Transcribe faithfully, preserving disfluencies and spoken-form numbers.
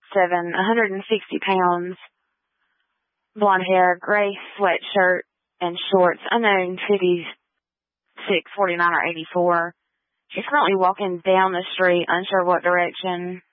seven, one hundred sixty pounds, blonde hair, gray sweatshirt and shorts, unknown fifty-six, forty-nine, or eighty-four. She's currently walking down the street, unsure what direction.